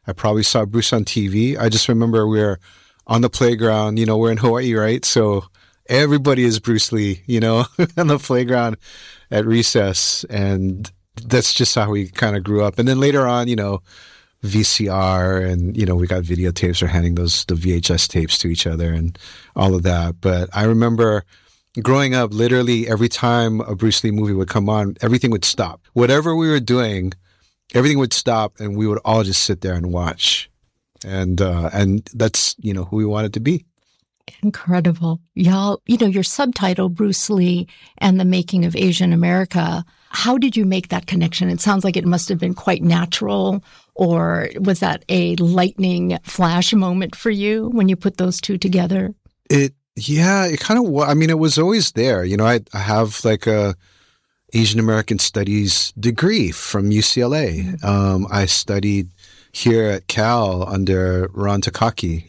I probably saw Bruce on TV. I just remember we were on the playground, we're in Hawaii, right? So everybody is Bruce Lee, on the playground at recess. And that's just how we kind of grew up. And then later on, VCR and, we got videotapes or handing the VHS tapes to each other and all of that. But I remember growing up, literally every time a Bruce Lee movie would come on, everything would stop. Whatever we were doing, everything would stop and we would all just sit there and watch. And that's, who we wanted to be. Incredible. Y'all, your subtitle, Bruce Lee and the Making of Asian America, how did you make that connection? It sounds like it must have been quite natural, or was that a lightning flash moment for you when you put those two together? It kind of was. I mean, it was always there. I have like a Asian American Studies degree from UCLA. I studied here at Cal under Ron Takaki,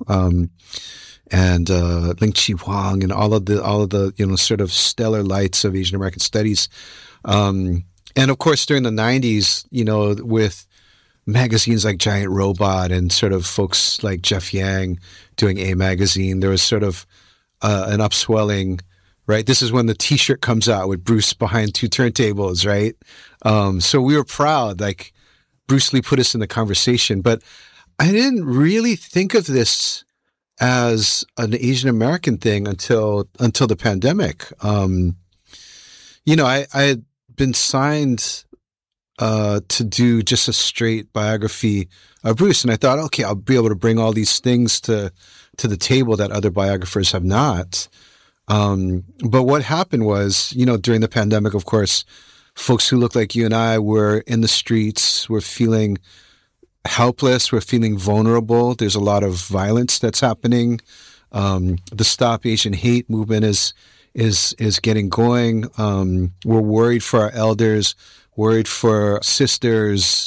and Ling Chi Huang and all of the sort of stellar lights of Asian American Studies. And of course, during the 90s, with magazines like Giant Robot and sort of folks like Jeff Yang doing A Magazine, there was sort of an upswelling, right? This is when the T-shirt comes out with Bruce behind two turntables, right? So we were proud, like Bruce Lee put us in the conversation, but I didn't really think of this as an Asian American thing until the pandemic. I had been signed to do just a straight biography of Bruce, and I thought, okay, I'll be able to bring all these things to the table that other biographers have not. But what happened was, during the pandemic, of course, folks who look like you and I were in the streets, were feeling helpless, we're feeling vulnerable. There's a lot of violence that's happening. The Stop Asian Hate movement is getting going. We're worried for our elders, worried for sisters,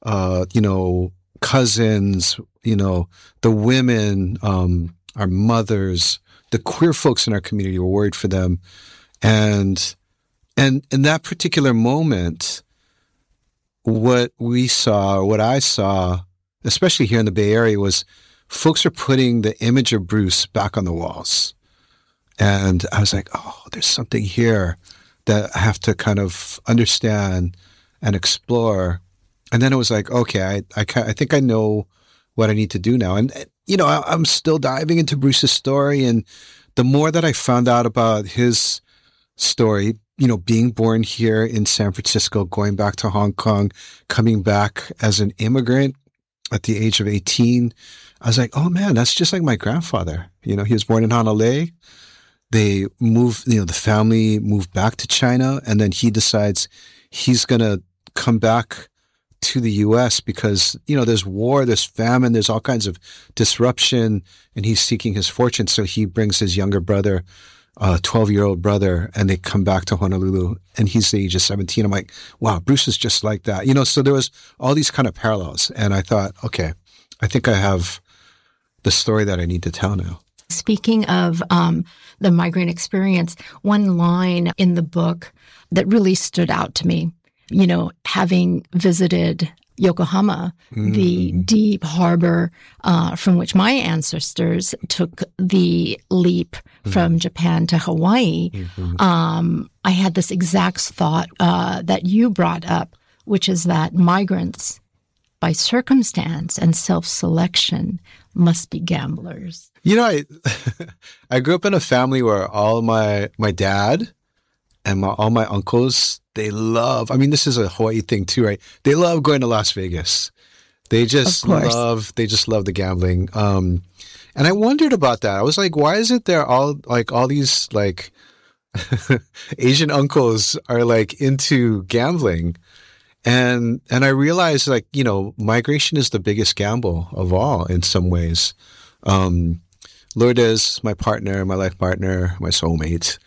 cousins, the women, our mothers, the queer folks in our community. We're worried for them. And in that particular moment, what we saw, or what I saw, especially here in the Bay Area, was folks are putting the image of Bruce back on the walls. And I was like, oh, there's something here that I have to kind of understand and explore. And then it was like, okay, I think I know what I need to do now. And, I'm still diving into Bruce's story. And the more that I found out about his story, being born here in San Francisco, going back to Hong Kong, coming back as an immigrant at the age of 18, I was like, oh man, that's just like my grandfather. He was born in Honolulu. They moved, the family moved back to China, and then he decides he's going to come back to the U.S. because, there's war, there's famine, there's all kinds of disruption, and he's seeking his fortune. So he brings his younger brother, 12-year-old brother, and they come back to Honolulu, and he's the age of 17. I'm like, wow, Bruce is just like that. So there was all these kind of parallels. And I thought, okay, I think I have the story that I need to tell now. Speaking of the migrant experience, one line in the book that really stood out to me, having visited Yokohama, the deep harbor from which my ancestors took the leap from Japan to Hawaii, I had this exact thought that you brought up, which is that migrants, by circumstance and self-selection, must be gamblers. I grew up in a family where all my dad and all my uncles, they love, this is a Hawaii thing too, right? They love going to Las Vegas. They just love the gambling. And I wondered about that. I was like, why isn't there all these like Asian uncles are like into gambling? And I realized migration is the biggest gamble of all in some ways. Lourdes, my partner, my life partner, my soulmate,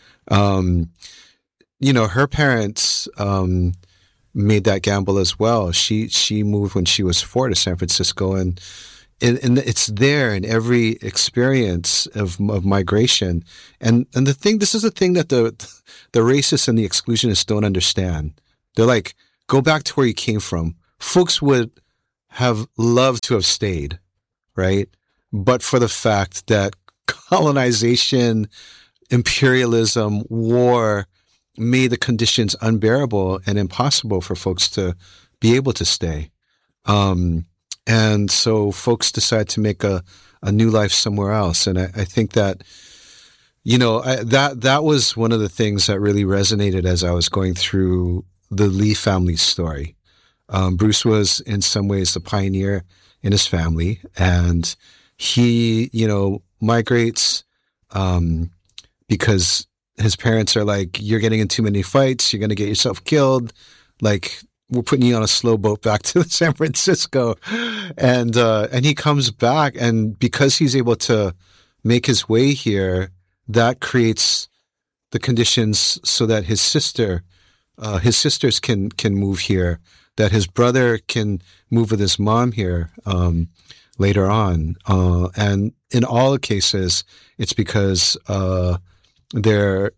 her parents made that gamble as well. She moved when she was 4 to San Francisco, and it's there in every experience of migration. And this is the thing that the racists and the exclusionists don't understand. They're like, go back to where you came from. Folks would have loved to have stayed, right? But for the fact that colonization, imperialism, war made the conditions unbearable and impossible for folks to be able to stay. And so folks decide to make a new life somewhere else. And I think that, that was one of the things that really resonated as I was going through the Lee family's story. Bruce was in some ways the pioneer in his family, and he, migrates because his parents are like, you're getting in too many fights, you're going to get yourself killed. Like, we're putting you on a slow boat back to San Francisco. And he comes back, and because he's able to make his way here, that creates the conditions so that his sisters can move here, that his brother can move with his mom here later on. And in all cases, it's because there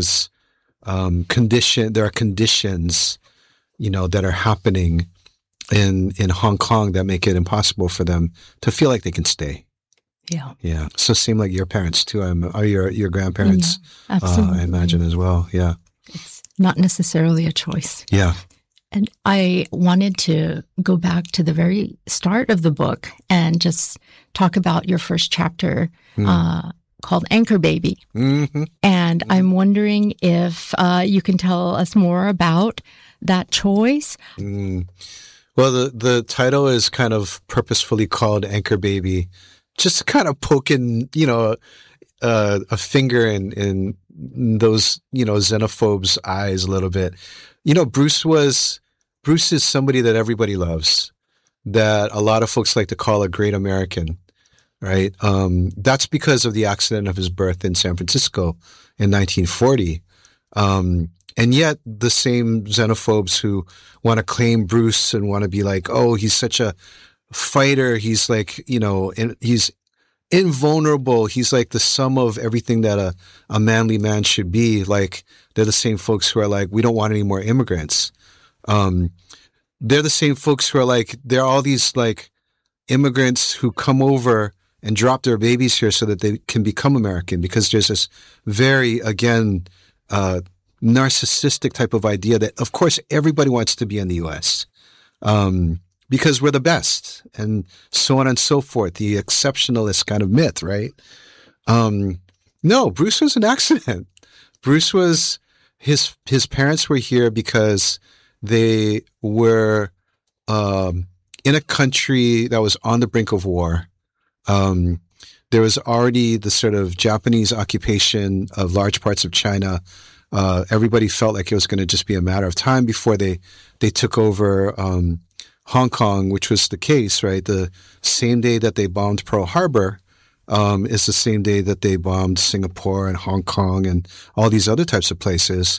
are conditions, that are happening in Hong Kong that make it impossible for them to feel like they can stay. Yeah. Yeah. So same like your parents too. Are your grandparents? Yeah, absolutely. I imagine as well. Yeah. It's not necessarily a choice. Yeah. And I wanted to go back to the very start of the book and just talk about your first chapter called Anchor Baby. Mm-hmm. And I'm wondering if you can tell us more about that choice. Well, the title is kind of purposefully called Anchor Baby, just to kind of poking, a finger in those, xenophobes' eyes a little bit. Bruce is somebody that everybody loves, that a lot of folks like to call a great American, right? That's because of the accident of his birth in San Francisco in 1940. And yet the same xenophobes who want to claim Bruce and want to be like, oh, he's such a fighter. He's like, he's invulnerable. He's like the sum of everything that a manly man should be. Like, they're the same folks who are like, we don't want any more immigrants. They're the same folks who are like, there are all these like immigrants who come over and drop their babies here so that they can become American, because there's this very, again, narcissistic type of idea that, of course, everybody wants to be in the U.S. Because we're the best, and so on and so forth. The exceptionalist kind of myth, right? No, Bruce was an accident. Bruce was his parents were here because they were in a country that was on the brink of war. There was already the sort of Japanese occupation of large parts of China. Everybody felt like it was going to just be a matter of time before they took over Hong Kong, which was the case, right? The same day that they bombed Pearl Harbor is the same day that they bombed Singapore and Hong Kong and all these other types of places.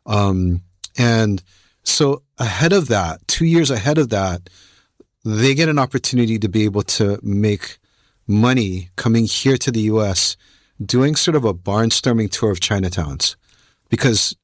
And so ahead of that, 2 years ahead of that, they get an opportunity to be able to make money coming here to the U.S., doing sort of a barnstorming tour of Chinatowns, because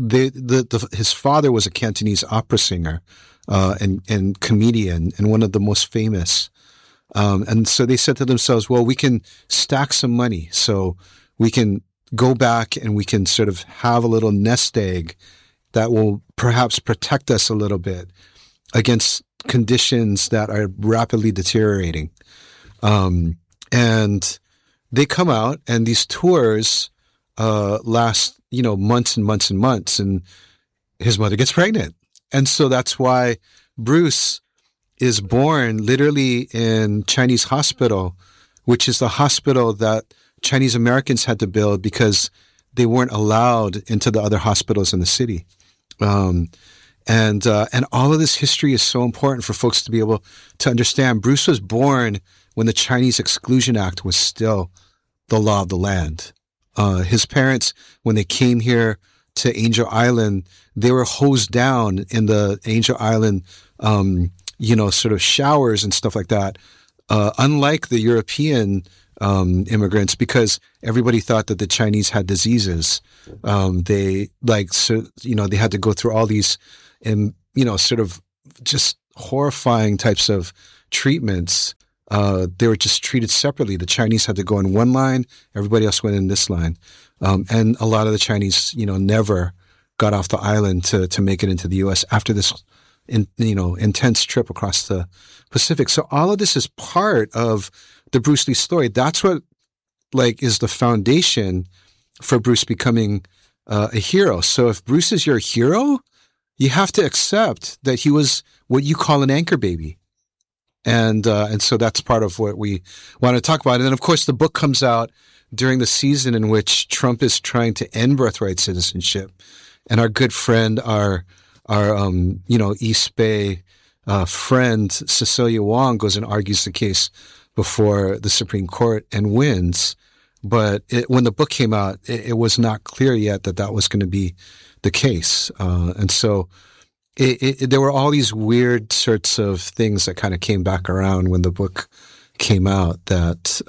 his father was a Cantonese opera singer and comedian, and one of the most famous. And so they said to themselves, well, we can stack some money, so we can go back and we can sort of have a little nest egg that will perhaps protect us a little bit against conditions that are rapidly deteriorating. And they come out, and these tours last, months and months and months, and his mother gets pregnant. And so that's why Bruce is born literally in Chinese hospital, which is the hospital that Chinese Americans had to build because they weren't allowed into the other hospitals in the city. And all of this history is so important for folks to be able to understand. Bruce was born when the Chinese Exclusion Act was still the law of the land. His parents, when they came here to Angel Island, they were hosed down in the Angel Island, sort of showers and stuff like that. Unlike the European immigrants, because everybody thought that the Chinese had diseases. They had to go through all these, sort of just horrifying types of treatments, they were just treated separately. The Chinese had to go in one line, everybody else went in this line. And a lot of the Chinese, never got off the island to make it into the U.S. after this, intense trip across the Pacific. So all of this is part of the Bruce Lee story. That's what, is the foundation for Bruce becoming a hero. So if Bruce is your hero, you have to accept that he was what you call an anchor baby. And so that's part of what we want to talk about. And then, of course, the book comes out during the season in which Trump is trying to end birthright citizenship. And our good friend, our East Bay friend, Cecilia Wong, goes and argues the case before the Supreme Court and wins. But when the book came out, it was not clear yet that was going to be the case. And so there were all these weird sorts of things that kind of came back around when the book came out that,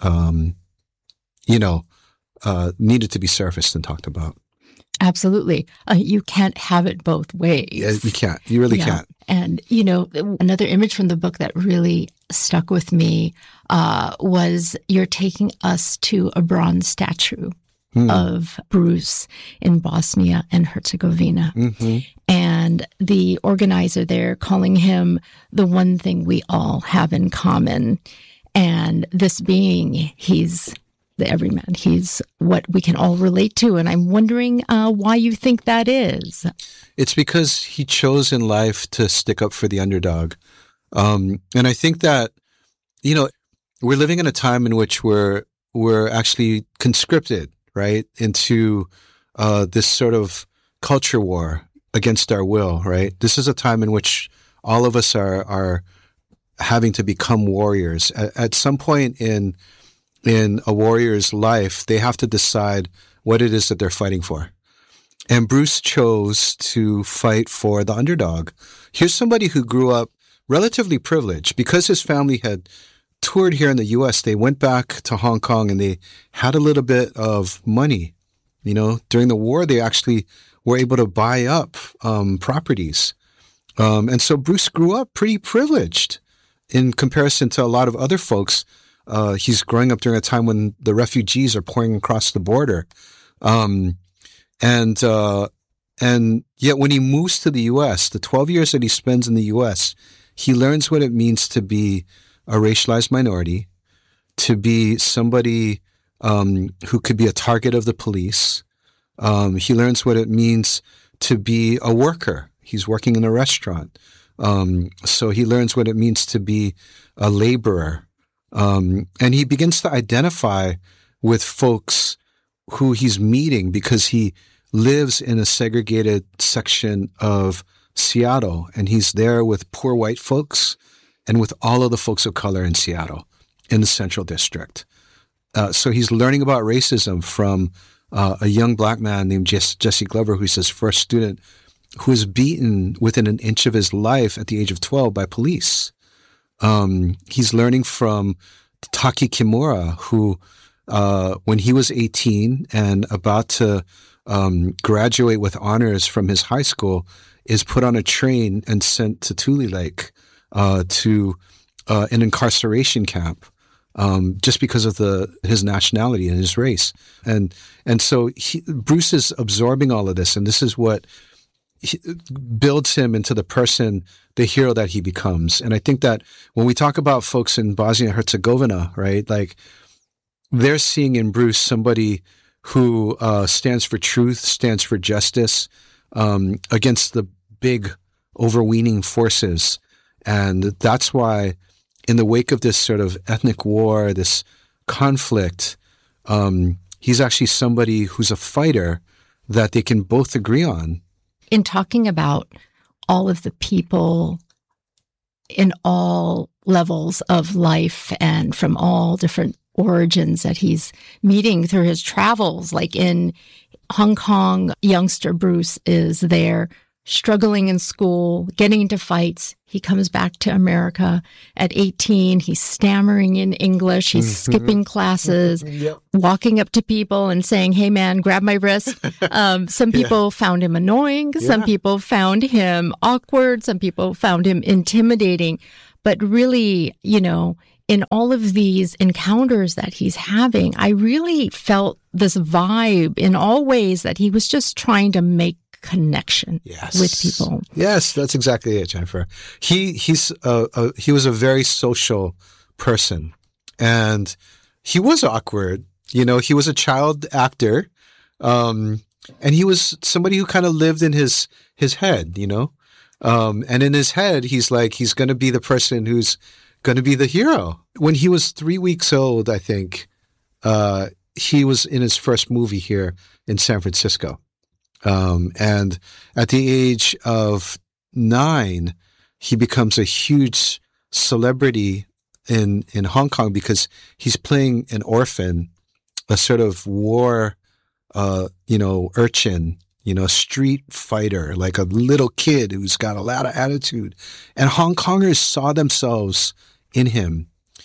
needed to be surfaced and talked about. Absolutely. You can't have it both ways. Yeah, you can't. You really can't. And, another image from the book that really stuck with me was you're taking us to a bronze statue of Bruce in Bosnia and Herzegovina. Mm-hmm. And the organizer there calling him the one thing we all have in common. And this being, he's the everyman. He's what we can all relate to. And I'm wondering why you think that is. It's because he chose in life to stick up for the underdog. And I think that, we're living in a time in which we're actually conscripted, right, into this sort of culture war against our will, right? This is a time in which all of us are having to become warriors. At some point in a warrior's life, they have to decide what it is that they're fighting for. And Bruce chose to fight for the underdog. Here's somebody who grew up relatively privileged. Because his family had toured here in the U.S., they went back to Hong Kong and they had a little bit of money. During the war, they actually were able to buy up properties. And so Bruce grew up pretty privileged in comparison to a lot of other folks. He's growing up during a time when the refugees are pouring across the border. And yet when he moves to the U.S., the 12 years that he spends in the U.S., he learns what it means to be a racialized minority, to be somebody who could be a target of the police. He learns what it means to be a worker. He's working in a restaurant. So he learns what it means to be a laborer. And he begins to identify with folks who he's meeting because he lives in a segregated section of Seattle, and he's there with poor white folks and with all of the folks of color in Seattle in the Central District. So he's learning about racism from a young black man named Jesse Glover, who's his first student, who was beaten within an inch of his life at the age of 12 by police. He's learning from Taki Kimura, who, when he was 18 and about to graduate with honors from his high school, is put on a train and sent to Tule Lake to an incarceration camp just because of his nationality and his race. And so Bruce is absorbing all of this, and this is what builds him into the hero that he becomes. And I think that when we talk about folks in Bosnia and Herzegovina, right, they're seeing in Bruce somebody who stands for truth, stands for justice against the big overweening forces. And that's why in the wake of this sort of ethnic war, this conflict, he's actually somebody who's a fighter that they can both agree on. In talking about all of the people in all levels of life and from all different origins that he's meeting through his travels, like in Hong Kong, youngster Bruce is there struggling in school, getting into fights. He comes back to America at 18. He's stammering in English. He's skipping classes, walking up to people and saying, "Hey, man, grab my wrist." Some people found him annoying. Some people found him awkward. Some people found him intimidating. But really, in all of these encounters that he's having, I really felt this vibe in all ways that he was just trying to make connection with people. Yes, that's exactly it, Jennifer. He was a very social person, and he was awkward. He was a child actor, and he was somebody who kind of lived in his head, and in his head, he's like, he's going to be the person who's going to be the hero. When he was 3 weeks old, I think, he was in his first movie here in San Francisco. And at the age of 9, he becomes a huge celebrity in Hong Kong because he's playing an orphan, a sort of war, urchin, street fighter, like a little kid who's got a lot of attitude. And Hong Kongers saw themselves in him.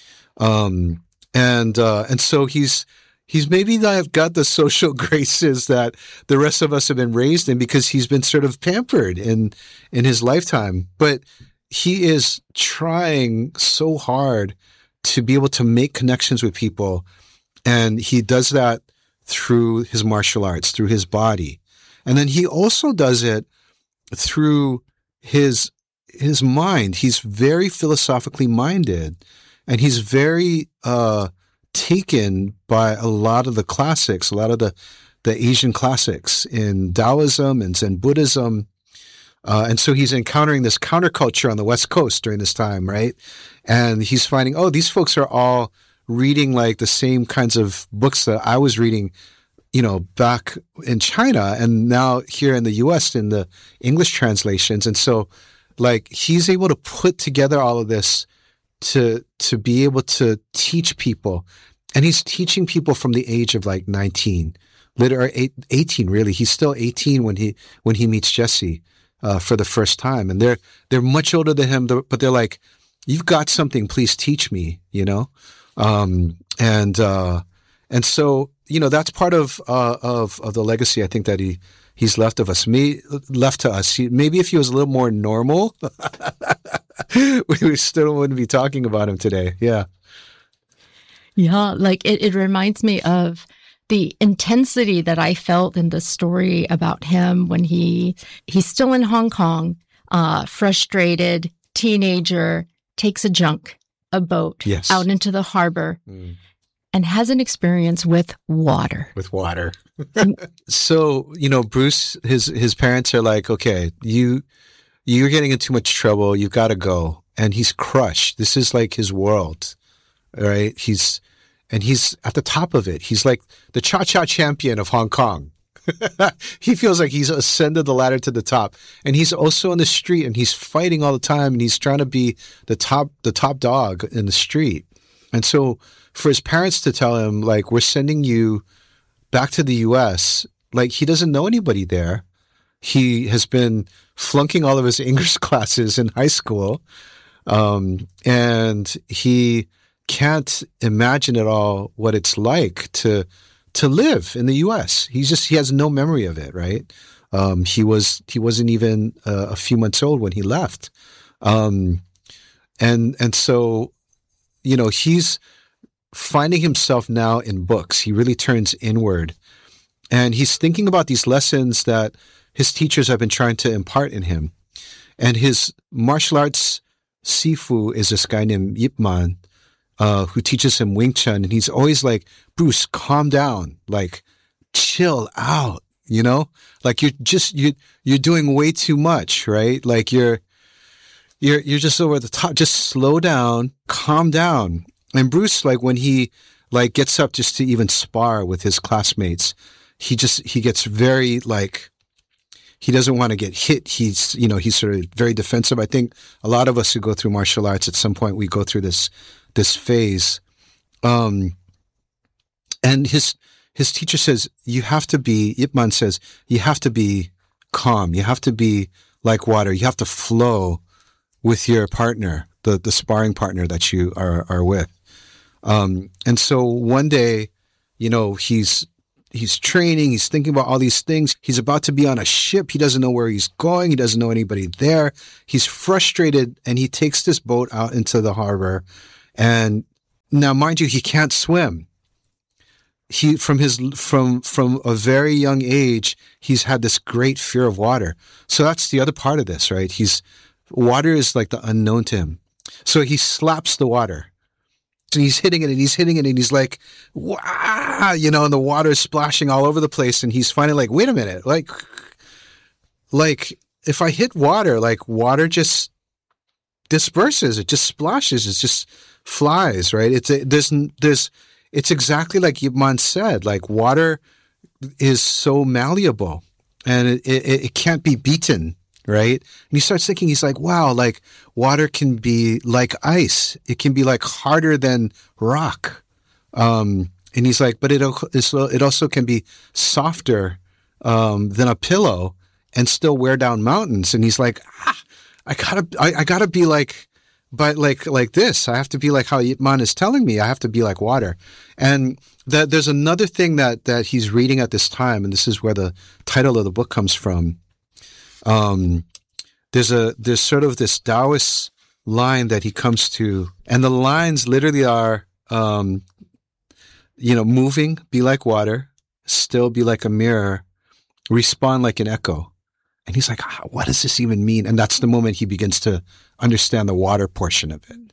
And so he's maybe not got the social graces that the rest of us have been raised in because he's been sort of pampered in his lifetime. But he is trying so hard to be able to make connections with people. And he does that through his martial arts, through his body. And then he also does it through his mind. He's very philosophically minded, and he's very taken by a lot of the classics, a lot of the Asian classics in Taoism and Zen Buddhism. And so he's encountering this counterculture on the West Coast during this time, right? And he's finding, these folks are all reading like the same kinds of books that I was reading, back in China and now here in the US in the English translations. And so like he's able to put together all of this to be able to teach people. And he's teaching people from the age of like 19, or 18 really. He's still 18 when he meets Jesse for the first time. And they're much older than him, but they're like, "You've got something, please teach me," And so, that's part of the legacy I think that he's left to us. Maybe if he was a little more normal, we still wouldn't be talking about him today. Yeah. Yeah, like it reminds me of the intensity that I felt in the story about him when he's still in Hong Kong, frustrated teenager, takes a boat out into the harbor and has an experience with water. So, Bruce, his parents are like, okay, you're getting in too much trouble. You've got to go. And he's crushed. This is like his world, right? He's at the top of it. He's like the cha-cha champion of Hong Kong. He feels like he's ascended the ladder to the top. And he's also on the street and he's fighting all the time and he's trying to be the top dog in the street. And so for his parents to tell him, like, we're sending you back to the US, like he doesn't know anybody there. He has been flunking all of his English classes in high school. And he can't imagine at all what it's like to live in the U.S. He has no memory of it, right? He wasn't even a few months old when he left, and so he's finding himself now in books. He really turns inward, and he's thinking about these lessons that his teachers have been trying to impart in him. And his martial arts sifu is this guy named Ip Man, who teaches him Wing Chun. And he's always like, "Bruce, calm down, like chill out, like you're doing way too much, right? Like you're just over the top, just slow down, calm down." And Bruce, like when he like gets up just to even spar with his classmates, he gets very like, he doesn't want to get hit. He's sort of very defensive. I think a lot of us who go through martial arts at some point, we go through this phase. And his teacher says, Ip Man says, you have to be calm. You have to be like water. You have to flow with your partner, the sparring partner that you are with. And so one day, he's he's training. He's thinking about all these things. He's about to be on a ship. He doesn't know where he's going. He doesn't know anybody there. He's frustrated, and he takes this boat out into the harbor. And now, mind you, he can't swim. He from a very young age, he's had this great fear of water. So that's the other part of this, right? Water is like the unknown to him. So he slaps the water. And he's hitting it, and he's like, wow, you know, and the water is splashing all over the place. And he's finally like, wait a minute, like if I hit water, like water just disperses, it just splashes, it just flies, right? It's exactly like Yip Man said, like water is so malleable and it can't be beaten. Right? And he starts thinking, he's like, wow, like water can be like ice. It can be like harder than rock. And he's like, but it also can be softer than a pillow and still wear down mountains. And he's like, I gotta be like, but like this. I have to be like how Yip Man is telling me. I have to be like water. And there's another thing that he's reading at this time, and this is where the title of the book comes from. There's sort of this Taoist line that he comes to, and the lines literally are, moving, be like water, still be like a mirror, respond like an echo. And he's like, what does this even mean? And that's the moment he begins to understand the water portion of it.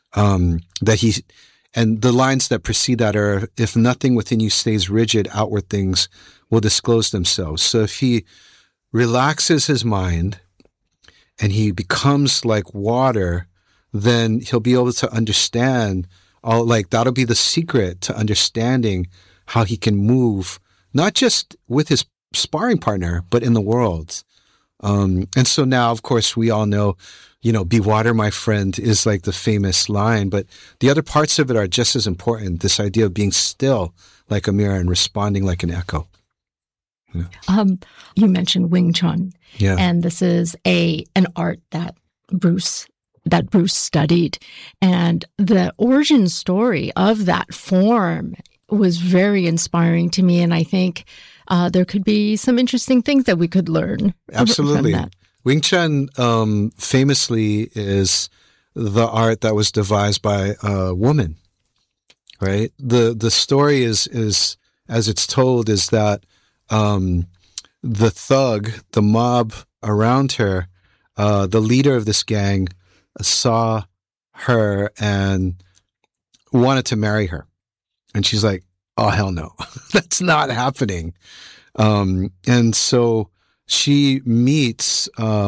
And the lines that precede that are, if nothing within you stays rigid, outward things will disclose themselves. So if he relaxes his mind and he becomes like water, then he'll be able to understand that'll be the secret to understanding how he can move, not just with his sparring partner, but in the world. And so now, of course, we all know, be water, my friend, is like the famous line, but the other parts of it are just as important. This idea of being still like a mirror and responding like an echo. Yeah. You mentioned Wing Chun, and this is an art that Bruce studied, and the origin story of that form was very inspiring to me, and I think there could be some interesting things that we could learn. Absolutely, from that. Wing Chun famously is the art that was devised by a woman, right? The story is as it's told is that. The thug, the mob around her, the leader of this gang saw her and wanted to marry her. And she's like, oh, hell no, that's not happening. And so she meets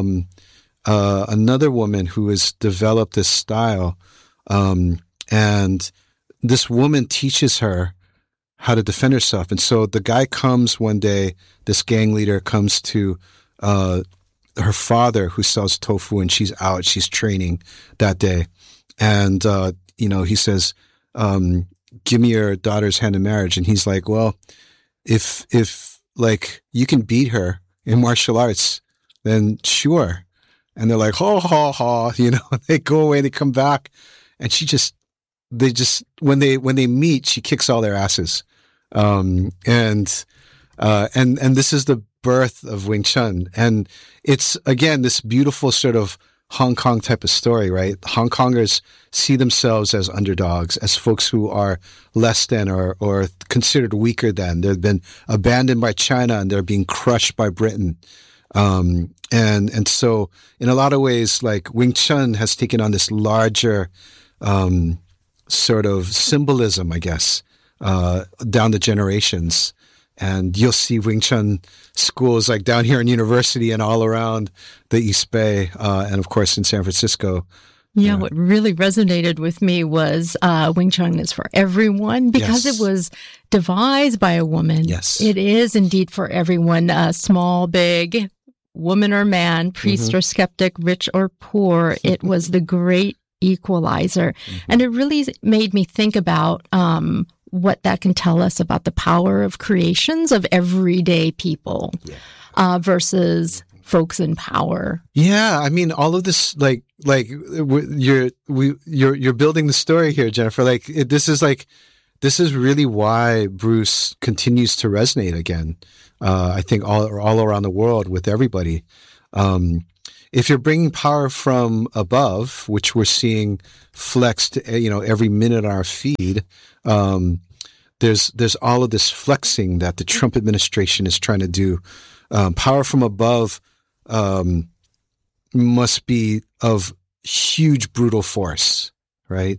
another woman who has developed this style. And this woman teaches her how to defend herself. And so the guy comes one day, this gang leader comes to her father who sells tofu, and she's training that day. And, he says, give me your daughter's hand in marriage. And he's like, well, if like you can beat her in martial arts, then sure. And they're like, ha, ha, ha, they go away, they come back. And when they meet, she kicks all their asses. And this is the birth of Wing Chun. And it's, again, this beautiful sort of Hong Kong type of story, right? Hong Kongers see themselves as underdogs, as folks who are less than or considered weaker than. They've been abandoned by China and they're being crushed by Britain. And so in a lot of ways, like Wing Chun has taken on this larger, sort of symbolism, I guess, down the generations. And you'll see Wing Chun schools like down here in University and all around the East Bay, and of course in San Francisco. Yeah, what really resonated with me was Wing Chun is for everyone because it was devised by a woman. Yes. It is indeed for everyone, small, big, woman or man, priest or skeptic, rich or poor. It was the great equalizer. And it really made me think about what that can tell us about the power of creations of everyday people versus folks in power. Yeah, I mean, all of this, like you're building the story here, Jennifer. Like this is like this is really why Bruce continues to resonate again. I think all around the world with everybody. If you're bringing power from above, which we're seeing flexed, every minute on our feed, there's all of this flexing that the Trump administration is trying to do. Power from above must be of huge, brutal force, right?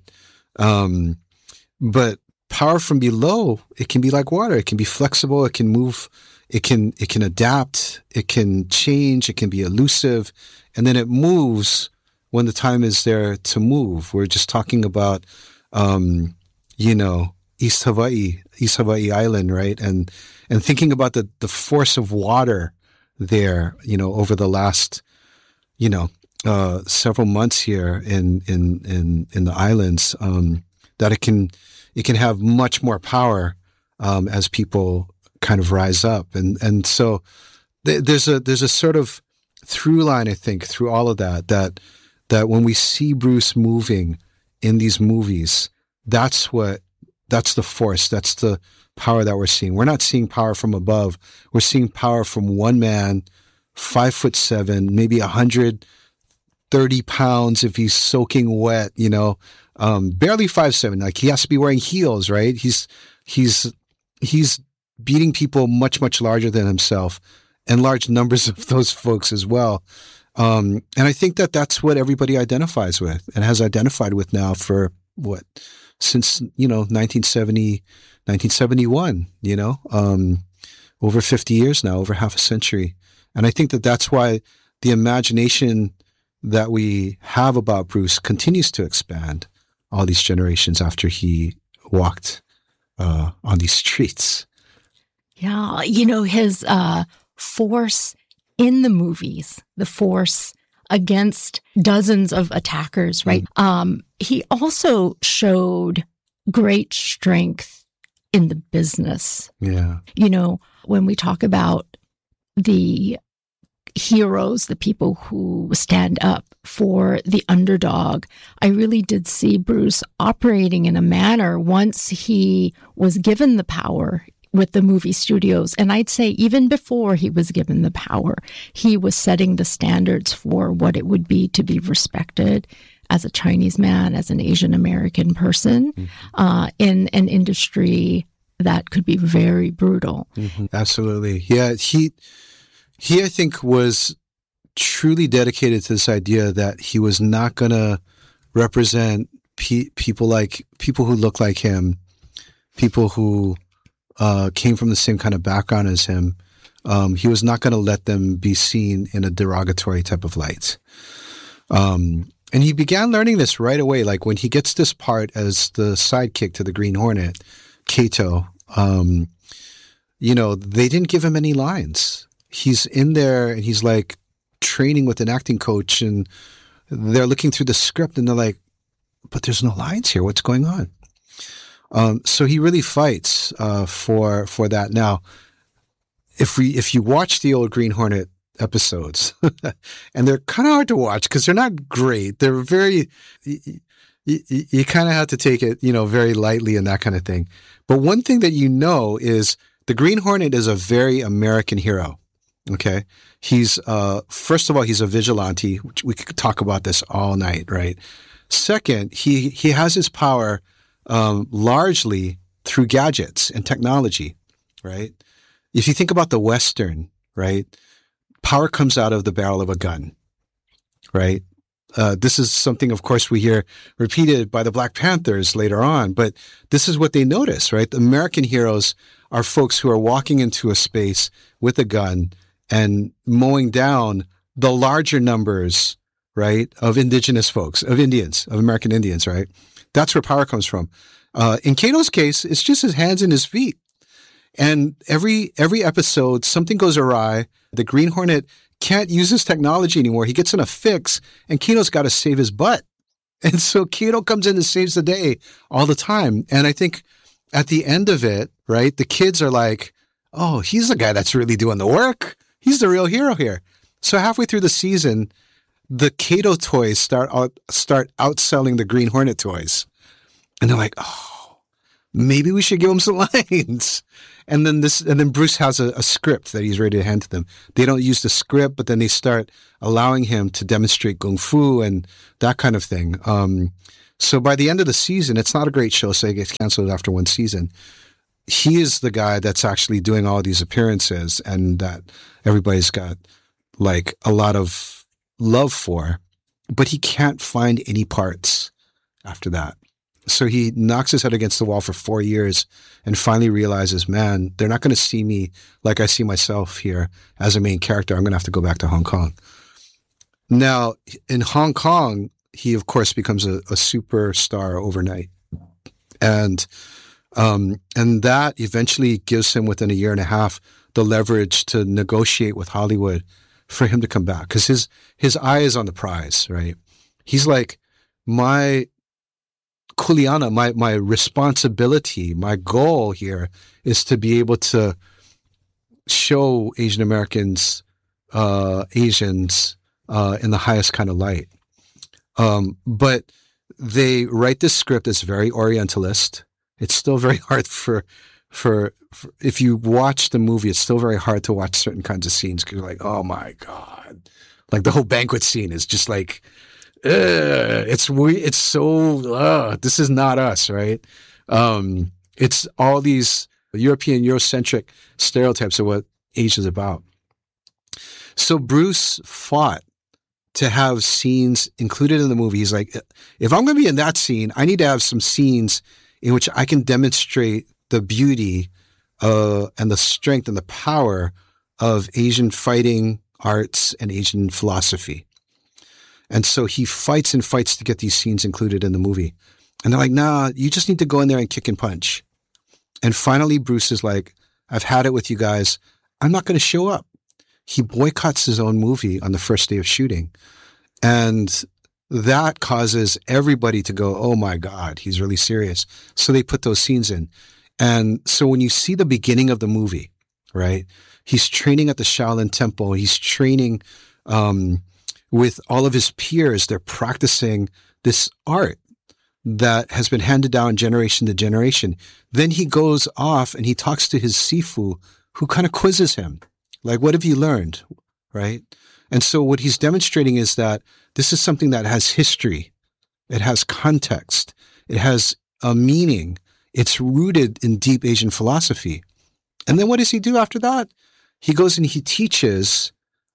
But power from below, it can be like water. It can be flexible. It can move. It can adapt. It can change. It can be elusive. And then it moves when the time is there to move. We're just talking about, East Hawaii Island, right? And thinking about the force of water there, over the last, several months here in the islands, that it can have much more power as people kind of rise up, and so there's a sort of through line, I think, through all of that when we see Bruce moving in these movies, that's the force, that's the power that we're seeing. We're not seeing power from above. We're seeing power from one man, 5'7", maybe 130 pounds if he's soaking wet, barely 5'7". Like, he has to be wearing heels, right? He's beating people much, much larger than himself, and large numbers of those folks as well. And I think that that's what everybody identifies with and has identified with now for since 1970, 1971. Over 50 years now, over half a century. And I think that's why the imagination that we have about Bruce continues to expand all these generations after he walked on these streets. Yeah, his force in the movies, the force against dozens of attackers, right? He also showed great strength in the business. Yeah. When we talk about the heroes, the people who stand up for the underdog, I really did see Bruce operating in a manner once he was given the power with the movie studios. And I'd say even before he was given the power, he was setting the standards for what it would be to be respected as a Chinese man, as an Asian American person, in an industry that could be very brutal. Mm-hmm. Absolutely. Yeah. He, I think, was truly dedicated to this idea that he was not going to represent people who look like him, people who came from the same kind of background as him. He was not going to let them be seen in a derogatory type of light. And he began learning this right away. Like, when he gets this part as the sidekick to the Green Hornet, Kato, they didn't give him any lines. He's in there and he's like training with an acting coach, and they're looking through the script and they're like, but there's no lines here. What's going on? So he really fights for that. Now, if you watch the old Green Hornet episodes, and they're kind of hard to watch because they're not great. They're very, you kind of have to take it, very lightly and that kind of thing. But one thing that is the Green Hornet is a very American hero. Okay. He's, first of all, he's a vigilante, which we could talk about this all night, right? Second, he has his power largely through gadgets and technology, right? If you think about the Western, right, power comes out of the barrel of a gun, right? This is something, of course, we hear repeated by the Black Panthers later on, but this is what they notice, right? The American heroes are folks who are walking into a space with a gun and mowing down the larger numbers, right, of indigenous folks, of Indians, of American Indians, right? That's where power comes from. In Kato's case, it's just his hands and his feet. And every episode, something goes awry. The Green Hornet can't use his technology anymore. He gets in a fix, and Kato's got to save his butt. And so Kato comes in and saves the day all the time. And I think at the end of it, right, the kids are like, oh, he's the guy that's really doing the work. He's the real hero here. So halfway through the season, the Kato toys start outselling the Green Hornet toys. And they're like, oh, maybe we should give him some lines. And then Bruce has a script that he's ready to hand to them. They don't use the script, but then they start allowing him to demonstrate kung fu and that kind of thing. So by the end of the season, it's not a great show, so it gets canceled after one season. He is the guy that's actually doing all these appearances and that everybody's got like a lot of love for, but he can't find any parts after that. So he knocks his head against the wall for 4 years and finally realizes, man, they're not going to see me like I see myself here as a main character. I'm going to have to go back to Hong Kong. Now, in Hong Kong, he, of course, becomes a superstar overnight. And that eventually gives him, within a year and a half, the leverage to negotiate with Hollywood for him to come back. Because his eye is on the prize, right? He's like, my kuleana, my responsibility, my goal here is to be able to show Asian Americans, Asians in the highest kind of light. But they write this script that's very Orientalist. It's still very hard for if you watch the movie, it's still very hard to watch certain kinds of scenes because you're like, oh my God. Like the whole banquet scene is just like, it's weird. It's so, this is not us, right? It's all these European, Eurocentric stereotypes of what Asia's about. So Bruce fought to have scenes included in the movie. He's like, if I'm going to be in that scene, I need to have some scenes in which I can demonstrate the beauty and the strength and the power of Asian fighting arts and Asian philosophy. And so he fights and fights to get these scenes included in the movie. And they're like, nah, you just need to go in there and kick and punch. And finally, Bruce is like, I've had it with you guys. I'm not going to show up. He boycotts his own movie on the first day of shooting. And that causes everybody to go, oh my God, he's really serious. So they put those scenes in. And so when you see the beginning of the movie, right, he's training at the Shaolin Temple. He's training with all of his peers. They're practicing this art that has been handed down generation to generation. Then he goes off and he talks to his Sifu, who kind of quizzes him. Like, what have you learned, right? And so what he's demonstrating is that this is something that has history. It has context. It has a meaning. It's rooted in deep Asian philosophy. And then what does he do after that? He goes and he teaches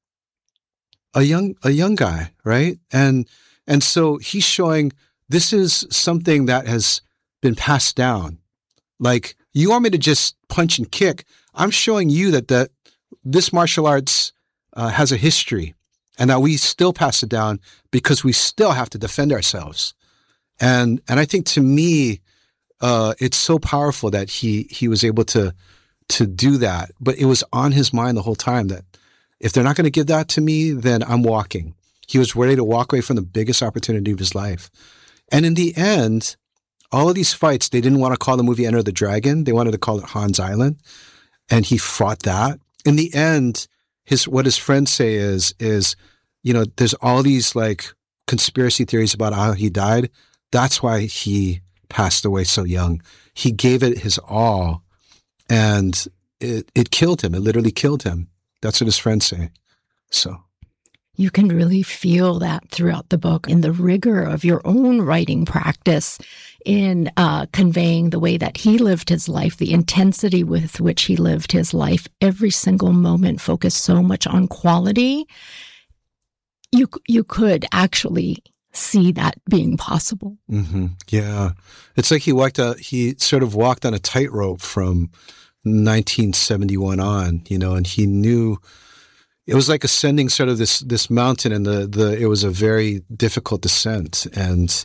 a young guy, right? And so he's showing this is something that has been passed down. Like, you want me to just punch and kick? I'm showing you that this martial arts has a history and that we still pass it down because we still have to defend ourselves. And I think, to me, it's so powerful that he was able to do that. But it was on his mind the whole time that if they're not going to give that to me, then I'm walking. He was ready to walk away from the biggest opportunity of his life. And in the end, all of these fights, they didn't want to call the movie Enter the Dragon. They wanted to call it Han's Island. And he fought that. In the end, what his friends say is, there's all these like conspiracy theories about how he died. That's why he passed away so young. He gave it his all, and it killed him. It literally killed him. That's what his friends say. So you can really feel that throughout the book in the rigor of your own writing practice, in conveying the way that he lived his life, the intensity with which he lived his life. Every single moment focused so much on quality. You could actually see that being possible. Mm-hmm. Yeah. It's like he sort of walked on a tightrope from 1971 on, and he knew it was like ascending sort of this mountain, and it was a very difficult descent. And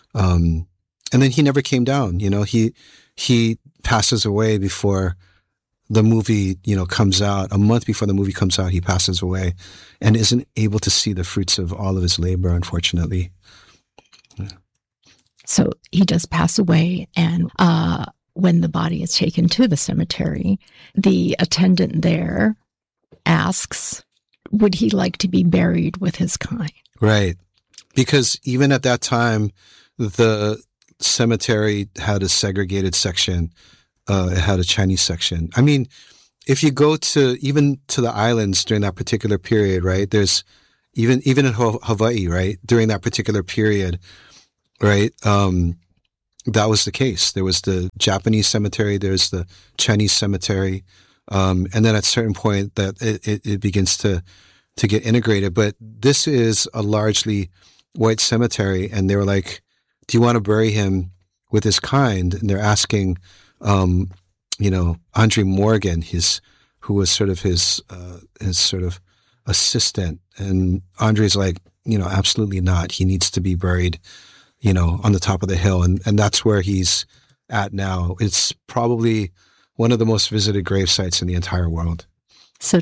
then he never came down, he passes away before the movie, comes out. A month before the movie comes out, he passes away and isn't able to see the fruits of all of his labor, unfortunately. Yeah. So he does pass away, and when the body is taken to the cemetery, the attendant there asks, would he like to be buried with his kind? Right. Because even at that time, the cemetery had a segregated section. It had a Chinese section. I mean, if you go even to the islands during that particular period, right? There's even in Hawaii, right? During that particular period, right? That was the case. There was the Japanese cemetery. There's the Chinese cemetery. And then at a certain point that it begins to get integrated. But this is a largely white cemetery. And they were like, do you want to bury him with his kind? And they're asking, Andre Morgan, who was sort of his sort of assistant. And Andre's like, absolutely not. He needs to be buried, on the top of the hill. And that's where he's at now. It's probably one of the most visited grave sites in the entire world. So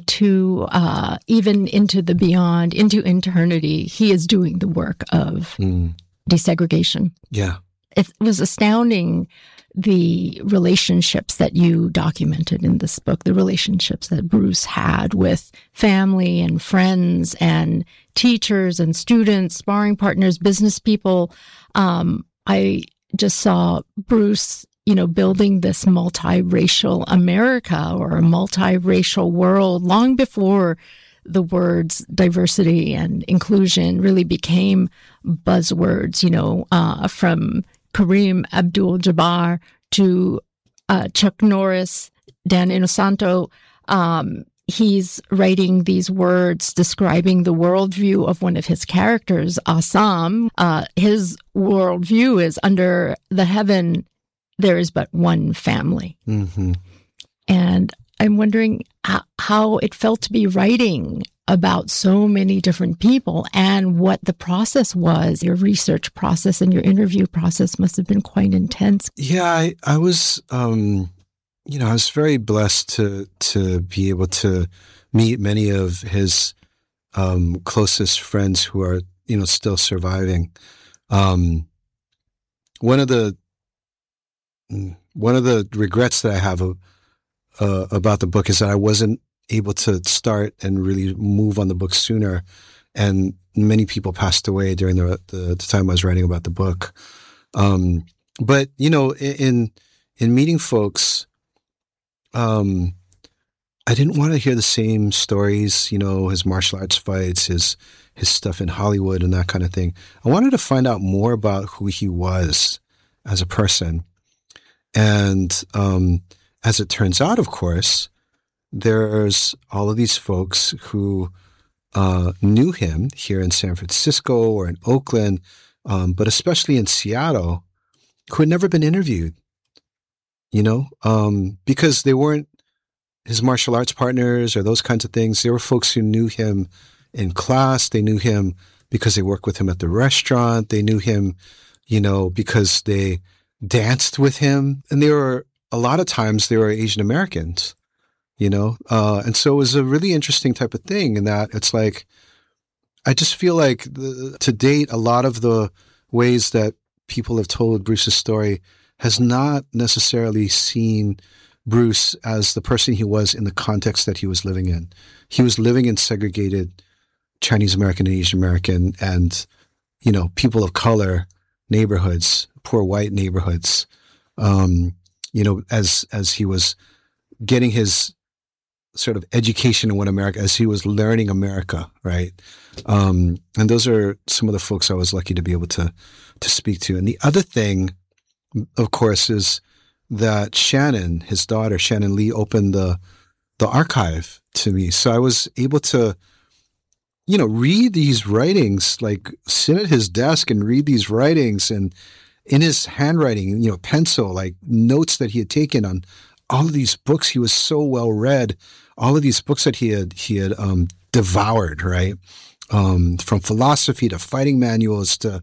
even into the beyond, into eternity, he is doing the work of desegregation. Yeah. It was astounding, the relationships that you documented in this book, the relationships that Bruce had with family and friends and teachers and students, sparring partners, business people. I just saw Bruce, building this multiracial America or a multiracial world long before the words diversity and inclusion really became buzzwords, from Kareem Abdul-Jabbar to Chuck Norris, Dan Inosanto. He's writing these words describing the worldview of one of his characters, Assam. His worldview is under the heaven, there is but one family. Mm-hmm. And I'm wondering how it felt to be writing about so many different people and what the process was. Your research process and your interview process must have been quite intense. Yeah, I was, I was very blessed to be able to meet many of his closest friends who are, still surviving. One of the regrets that I have about the book is that I wasn't able to start and really move on the book sooner, and many people passed away during the time I was writing about the book. But in meeting folks, I didn't want to hear the same stories, his martial arts fights, his stuff in Hollywood and that kind of thing. I wanted to find out more about who he was as a person. And as it turns out, of course, there's all of these folks who knew him here in San Francisco or in Oakland, but especially in Seattle, who had never been interviewed, because they weren't his martial arts partners or those kinds of things. There were folks who knew him in class. They knew him because they worked with him at the restaurant. They knew him, because they danced with him. And a lot of times they were Asian Americans, and so it was a really interesting type of thing in that it's like, I just feel like to date, a lot of the ways that people have told Bruce's story has not necessarily seen Bruce as the person he was in the context that he was living in. He was living in segregated Chinese American and Asian American and, people of color neighborhoods, poor white neighborhoods, as he was getting his sort of education in what America, as he was learning America, right? And those are some of the folks I was lucky to be able to speak to. And the other thing, of course, is that Shannon, his daughter, Shannon Lee, opened the archive to me. So I was able to, read these writings, like sit at his desk and read these writings, and in his handwriting, pencil, like notes that he had taken on all of these books. He was so well read. All of these books that he had devoured, right? From philosophy to fighting manuals to,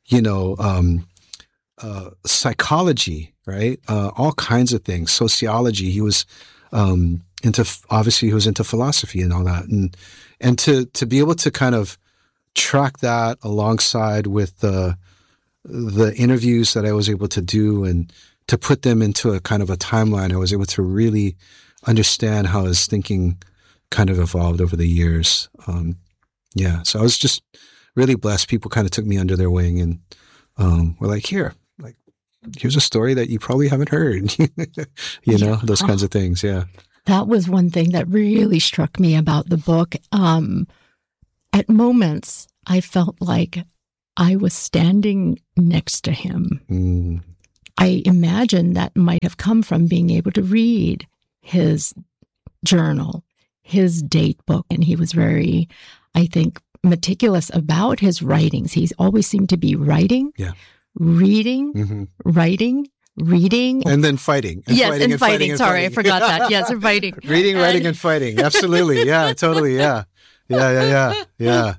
psychology, right? All kinds of things, sociology. He was obviously he was into philosophy and all that. And to be able to kind of track that alongside with the interviews that I was able to do and to put them into a kind of a timeline, I was able to really understand how his thinking kind of evolved over the years. So I was just really blessed. People kind of took me under their wing and were like, here, like, here's a story that you probably haven't heard. You know, those kinds of things. Yeah. That was one thing that really struck me about the book. At moments, I felt like I was standing next to him. Mm. I imagine that might have come from being able to read his journal, his date book. And he was very, I think, meticulous about his writings. He's always seemed to be writing, reading, writing, reading. And then fighting. And fighting. Sorry, I forgot that. Yes, and fighting. Reading, writing, and fighting. Absolutely. Yeah, totally. Yeah. Yeah.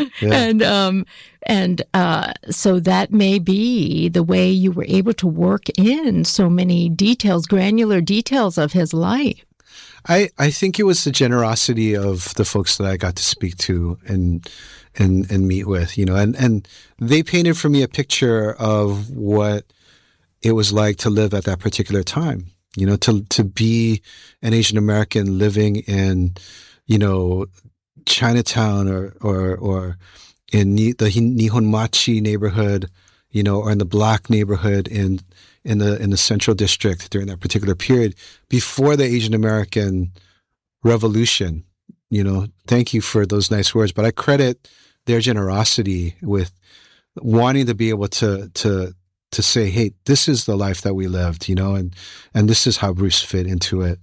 And so that may be the way you were able to work in so many details, granular details of his life. I think it was the generosity of the folks that I got to speak to and meet with, you know, and they painted for me a picture of what it was like to live at that particular time, you know, to be an Asian American living in, you know, Chinatown or in the Nihonmachi neighborhood, you know, or in the Black neighborhood in the Central District during that particular period before the Asian American Revolution. You know, thank you for those nice words, but I credit their generosity with wanting to be able to say, hey, this is the life that we lived, you know, and this is how Bruce fit into it.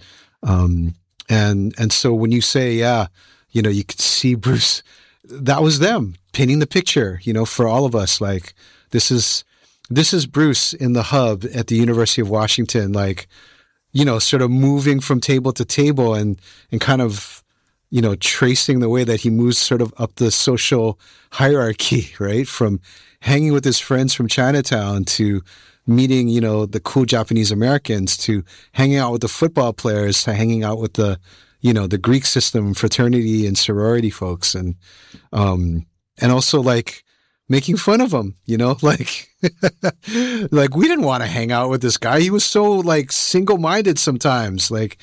And so when you say, yeah, you know, you could see Bruce, that was them painting the picture, you know, for all of us. Like, this is Bruce in the hub at the University of Washington, like, you know, sort of moving from table to table and kind of, you know, tracing the way that he moves sort of up the social hierarchy, right? From hanging with his friends from Chinatown to meeting, you know, the cool Japanese Americans to hanging out with the football players to hanging out with the, you know, the Greek system, fraternity and sorority folks. And also like making fun of him, you know, like, like we didn't want to hang out with this guy. He was so like single-minded sometimes. Like,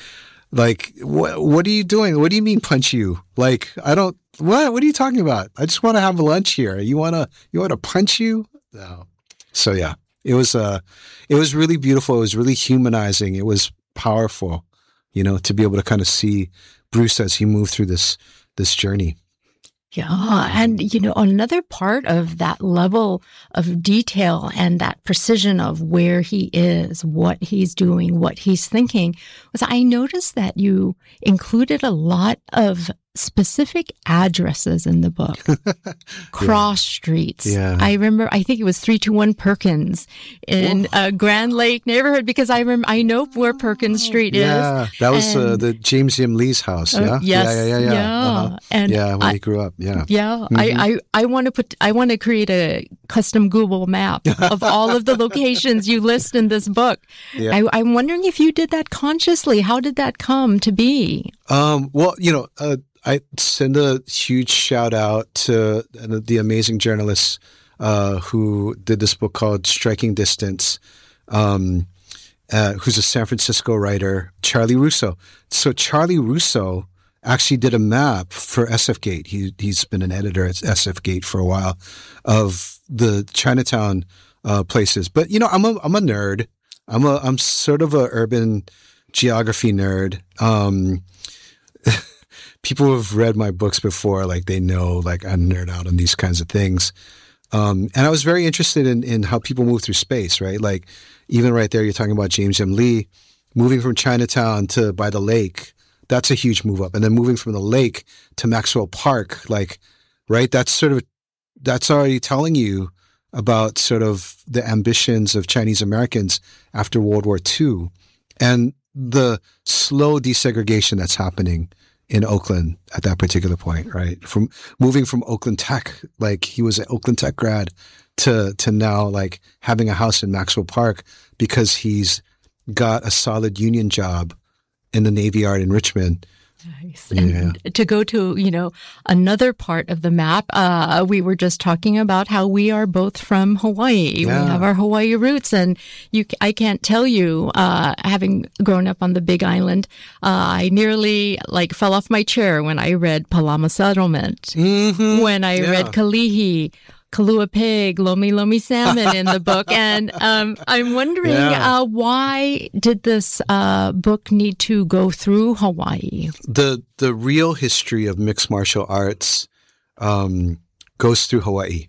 what are you doing? What do you mean punch you? Like, what are you talking about? I just want to have lunch here. You want to punch you? No. So yeah, it was really beautiful. It was really humanizing. It was powerful, you know, to be able to kind of see Bruce as he moved through this journey. Yeah. And, you know, another part of that level of detail and that precision of where he is, what he's doing, what he's thinking was I noticed that you included a lot of specific addresses in the book, cross streets. Yeah. I remember, I think it was 321 Perkins in Grand Lake neighborhood because I know where Perkins Street is. Yeah, that was the James M. Lee's house. Yeah, yes, yeah. Uh-huh. And when he grew up. Yeah, yeah. Mm-hmm. I want to create a custom Google map of all of the locations you list in this book. Yeah. I'm wondering if you did that consciously. How did that come to be? Well, you know. I send a huge shout out to the amazing journalists who did this book called Striking Distance, who's a San Francisco writer, Charlie Russo. So Charlie Russo actually did a map for SF Gate. He's been an editor at SF Gate for a while of the Chinatown places. But you know, I'm a nerd. I'm sort of a urban geography nerd. People who have read my books before, like they know, like I nerd out on these kinds of things. And I was very interested in how people move through space, right? Like even right there, you're talking about James M. Lee moving from Chinatown to by the lake. That's a huge move up. And then moving from the lake to Maxwell Park, like, right? That's already telling you about sort of the ambitions of Chinese Americans after World War II and the slow desegregation that's happening in Oakland at that particular point, right? From moving from Oakland Tech, like he was an Oakland Tech grad, to now like having a house in Maxwell Park because he's got a solid union job in the Navy Yard in Richmond. Nice. And to go to, you know, another part of the map, we were just talking about how we are both from Hawaii. Yeah. We have our Hawaii roots, and I can't tell you, having grown up on the Big Island, I nearly like fell off my chair when I read Palama Settlement, when I read Kalihi. Kalua pig, lomi lomi salmon in the book. And I'm wondering why did this book need to go through Hawaii? The real history of mixed martial arts goes through Hawaii,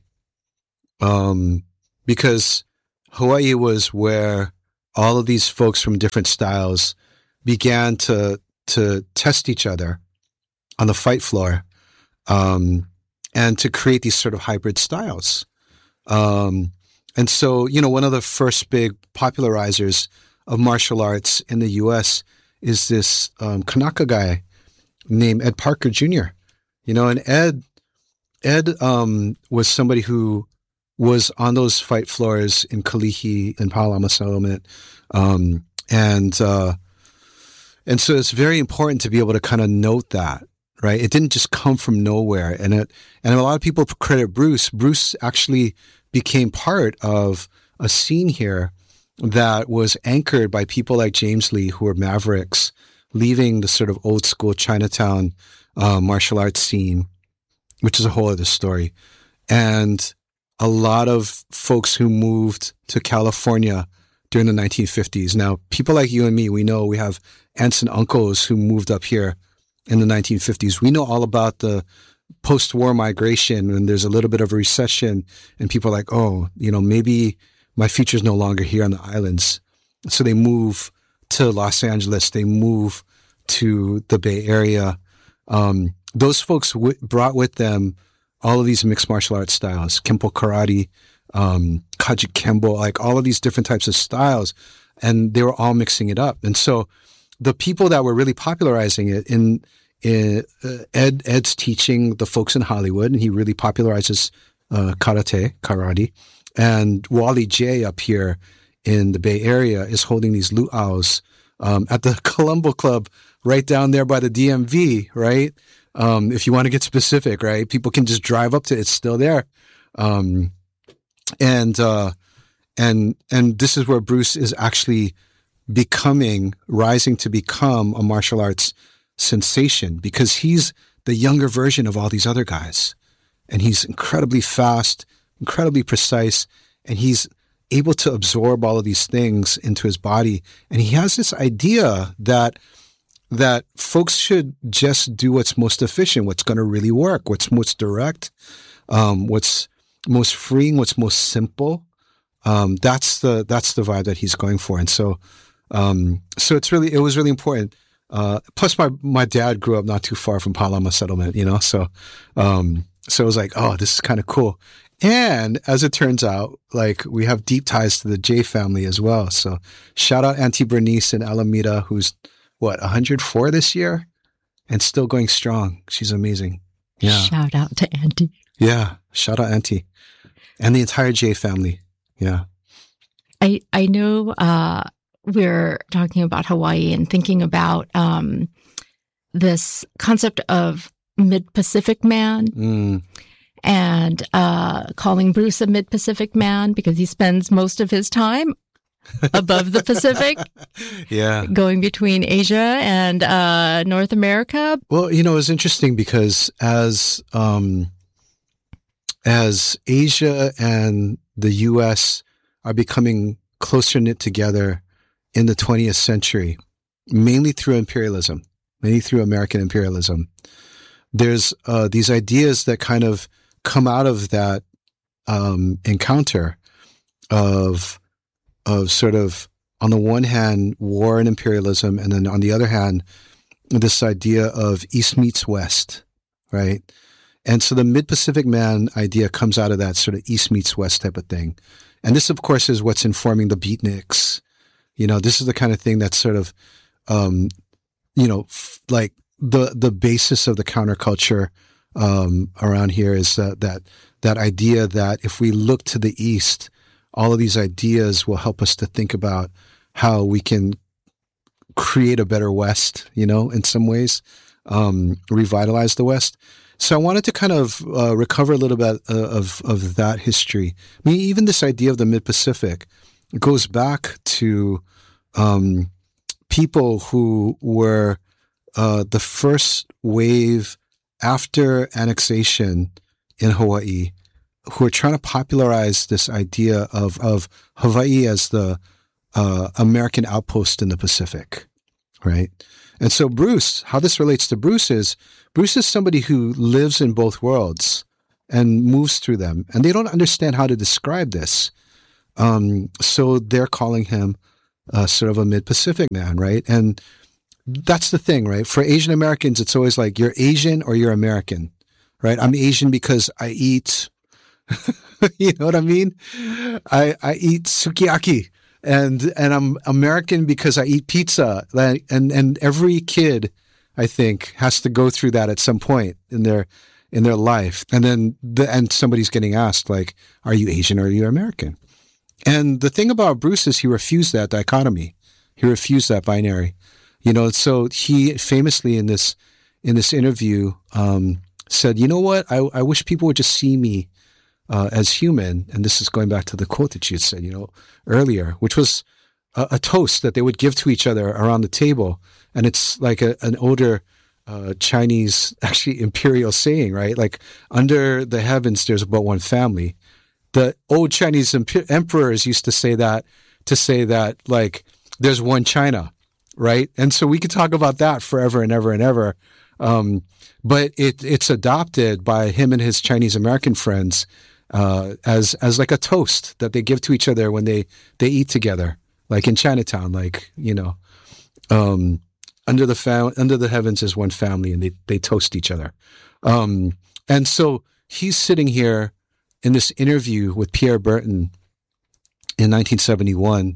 because Hawaii was where all of these folks from different styles began to test each other on the fight floor, and to create these sort of hybrid styles. And so, one of the first big popularizers of martial arts in the U.S. is this Kanaka guy named Ed Parker Jr. And Ed was somebody who was on those fight floors in Kalihi and Pahalama settlement. And so it's very important to be able to kind of note that, right? It didn't just come from nowhere. And a lot of people credit Bruce. Bruce actually became part of a scene here that was anchored by people like James Lee, who were mavericks, leaving the sort of old school Chinatown martial arts scene, which is a whole other story. And a lot of folks who moved to California during the 1950s. Now, people like you and me, we know we have aunts and uncles who moved up here in the 1950s. We know all about the post-war migration when there's a little bit of a recession and people are like, oh, maybe my future's no longer here on the islands. So they move to Los Angeles. They move to the Bay Area. Those folks brought with them all of these mixed martial arts styles, Kempo karate, Kaji Kembo, like all of these different types of styles. And they were all mixing it up. And so the people that were really popularizing it Ed's teaching the folks in Hollywood, and he really popularizes karate. And Wally J up here in the Bay Area is holding these luau's at the Colombo Club right down there by the DMV, right? If you want to get specific, right? People can just drive up to it. It's still there. And this is where Bruce is actually rising to become a martial arts sensation, because he's the younger version of all these other guys. And he's incredibly fast, incredibly precise, and he's able to absorb all of these things into his body. And he has this idea that folks should just do what's most efficient, what's going to really work, what's most direct, what's most freeing, what's most simple. That's the vibe that he's going for. And so it was really important. Plus my dad grew up not too far from Pahalama settlement, so it was like, oh, this is kind of cool. And as it turns out, like, we have deep ties to the J family as well. So shout out Auntie Bernice in Alameda, who's 104 this year and still going strong. She's amazing. Yeah. Shout out to Auntie. Yeah. Shout out Auntie and the entire J family. Yeah. I know, we're talking about Hawaii and thinking about this concept of mid-Pacific man, and calling Bruce a mid-Pacific man because he spends most of his time above the Pacific, going between Asia and North America. Well, it's interesting because as Asia and the U.S. are becoming closer knit together in the 20th century, mainly through imperialism, mainly through American imperialism, there's these ideas that kind of come out of that encounter of sort of, on the one hand, war and imperialism, and then on the other hand, this idea of East meets West, right? And so the mid-Pacific man idea comes out of that sort of East meets West type of thing. And this, of course, is what's informing the beatniks. This is the kind of thing that's sort of, like the basis of the counterculture around here is that idea that if we look to the East, all of these ideas will help us to think about how we can create a better West, in some ways, revitalize the West. So I wanted to kind of recover a little bit of that history. I mean, even this idea of the Mid-Pacific goes back to people who were the first wave after annexation in Hawaii who are trying to popularize this idea of Hawaii as the American outpost in the Pacific, right? And so Bruce, how this relates to Bruce is somebody who lives in both worlds and moves through them, and they don't understand how to describe this. So they're calling him sort of a mid-Pacific man, right? And that's the thing, right? For Asian Americans, it's always like, you're Asian or you're American, right? I'm Asian because I eat, you know what I mean? I eat sukiyaki, and I'm American because I eat pizza. And every kid, I think, has to go through that at some point in their life. And then and somebody's getting asked, like, are you Asian or are you American? And the thing about Bruce is he refused that dichotomy. He refused that binary. You know, so he famously in this interview said, you know what, I wish people would just see me as human. And this is going back to the quote that you had said, you know, earlier, which was a toast that they would give to each other around the table. And it's like an older Chinese, actually imperial saying, right? Like, under the heavens, there's but one family. The old Chinese emperors used to say that, like, there's one China, right? And so we could talk about that forever and ever and ever. But it's adopted by him and his Chinese American friends as like a toast that they give to each other when they eat together, like in Chinatown, like, you know, under the heavens is one family, and they toast each other. And so he's sitting here in this interview with Pierre Berton in 1971,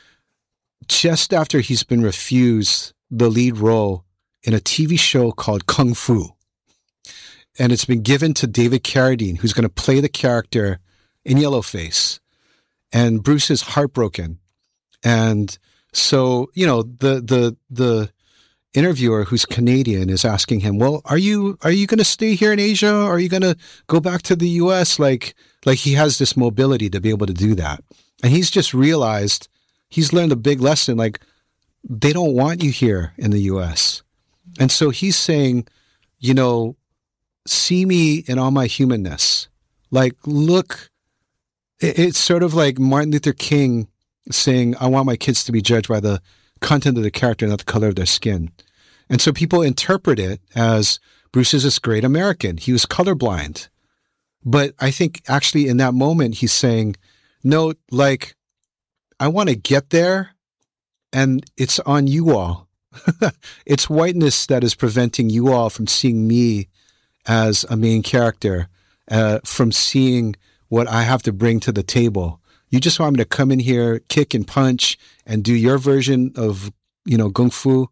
just after he's been refused the lead role in a TV show called Kung Fu. And it's been given to David Carradine, who's going to play the character in Yellowface. And Bruce is heartbroken. And so, you know, the interviewer, who's Canadian, is asking him, well, are you going to stay here in Asia? Or are you going to go back to the US? Like he has this mobility to be able to do that. And he's just realized, he's learned a big lesson, like, they don't want you here in the US. And so he's saying, you know, see me in all my humanness. Like, look, it's sort of like Martin Luther King saying, I want my kids to be judged by the content of the character, not the color of their skin. And so people interpret it as Bruce is this great American. He was colorblind. But I think actually in that moment, he's saying, no, like, I want to get there, and it's on you all. It's whiteness that is preventing you all from seeing me as a main character, from seeing what I have to bring to the table. You just want me to come in here, kick and punch, and do your version of, you know, Kung Fu.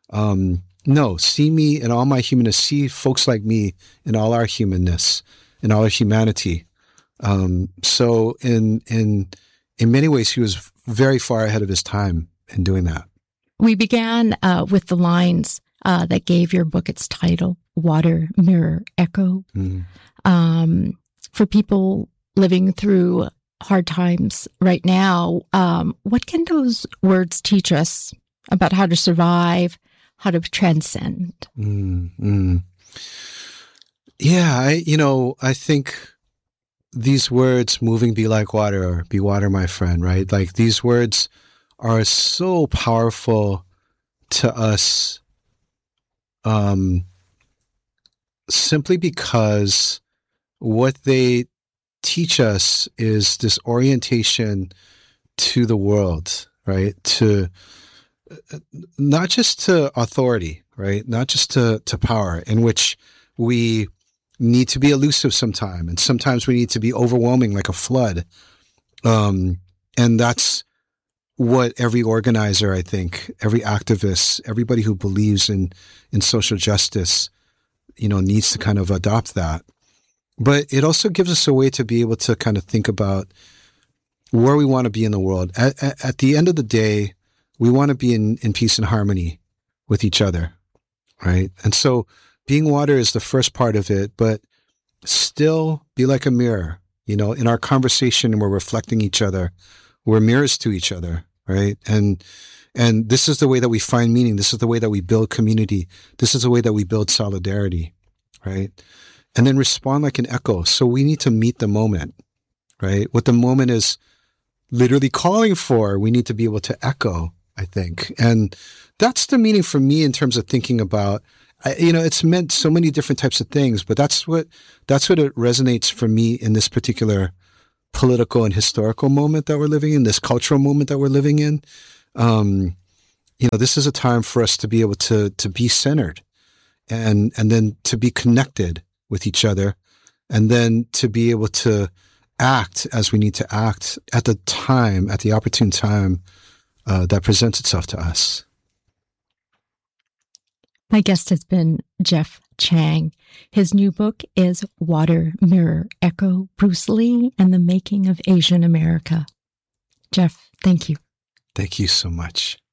No, see me in all my humanness. See folks like me in all our humanness, in all our humanity. So in many ways, he was very far ahead of his time in doing that. We began with the lines that gave your book its title, Water, Mirror, Echo. Mm. For people living through hard times right now, what can those words teach us about how to survive, how to transcend? Yeah, I think these words, moving be like water, or be water, my friend, right? Like, these words are so powerful to us, simply because what they teach us is this orientation to the world, right? To not just to authority, right? Not just to power, in which we need to be elusive sometimes, and sometimes we need to be overwhelming like a flood. And that's what every organizer, I think, every activist, everybody who believes in social justice, needs to kind of adopt that. But it also gives us a way to be able to kind of think about where we want to be in the world. At the end of the day, we want to be in peace and harmony with each other, right? And so being water is the first part of it, but still be like a mirror. In our conversation, we're reflecting each other. We're mirrors to each other, right? And this is the way that we find meaning. This is the way that we build community. This is the way that we build solidarity, right? and then respond like an echo. So we need to meet the moment, right? What the moment is literally calling for, we need to be able to echo, I think. And that's the meaning for me in terms of thinking about, it's meant so many different types of things, but that's what it resonates for me in this particular political and historical moment that we're living in, this cultural moment that we're living in. This is a time for us to be able to be centered and then to be connected with each other, and then to be able to act as we need to act at the opportune time that presents itself to us. My guest has been Jeff Chang. His new book is Water, Mirror, Echo, Bruce Lee and the Making of Asian America. Jeff, thank you. Thank you so much.